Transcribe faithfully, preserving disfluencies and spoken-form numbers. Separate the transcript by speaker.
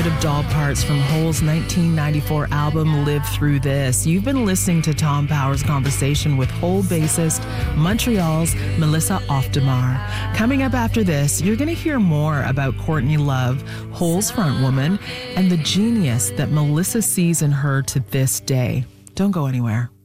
Speaker 1: of doll parts from Hole's nineteen ninety-four album Live Through This. You've been listening to Tom Power's conversation with Hole bassist Montreal's Melissa Oftemar. Coming up after this, you're going to hear more about Courtney Love, Hole's frontwoman, and the genius that Melissa sees in her to this day. Don't go anywhere.